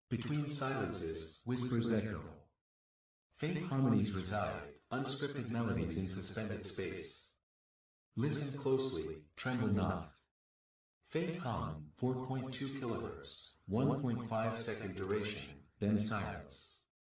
Between silences, whispers echo. Faint harmonies reside, unscripted melodies in suspended space. Listen closely, tremble not. Faint hum, 4.2 kHz, 1.5 second duration, then silence.